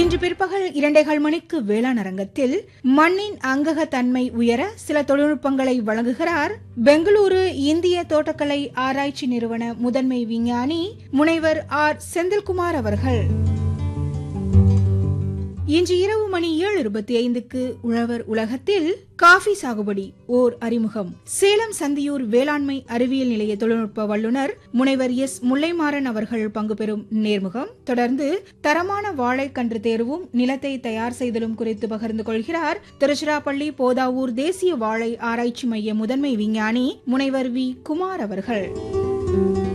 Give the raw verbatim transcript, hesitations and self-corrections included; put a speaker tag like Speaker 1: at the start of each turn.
Speaker 1: இன்று பிற்பகல் இரண்டேகால் மணிக்கு வேளாண் அரங்கத்தில் மண்ணின் அங்கக தன்மை உயர சில தொழில்நுட்பங்களை வழங்குகிறார் பெங்களூரு இந்திய தோட்டக்கலை ஆராய்ச்சி நிறுவன முதன்மை விஞ்ஞானி முனைவர் ஆர் செந்தில்குமார் அவர்கள். இன்று இரவு மணி ஏழு இருபத்தி ஐந்துக்கு உழவர் உலகத்தில் காஃபி சாகுபடி ஓர் அறிமுகம். சேலம் சந்தியூர் வேளாண்மை அறிவியல் நிலைய தொழில்நுட்ப வல்லுநர் முனைவர் எஸ் முல்லைமாறன் அவர்கள் பங்கு பெறும் நேர்முகம். தொடர்ந்து தரமான வாழைக்கன்று தேர்வும் நிலத்தை தயார் செய்தலும் குறித்து பகிர்ந்து கொள்கிறார் திருச்சிராப்பள்ளி போதாவூர் தேசிய வாழை ஆராய்ச்சி மைய முதன்மை விஞ்ஞானி முனைவர் வி குமார் அவர்கள்.